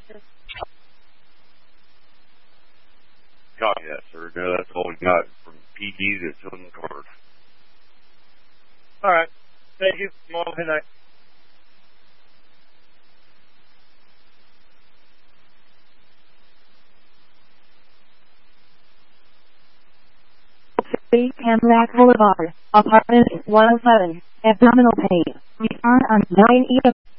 Copy that, sir. No, that's all we got from PD to Tilden Card. All right. Thank you. Good night. Camlack Boulevard, apartment 107, abdominal pain. Return on 9E.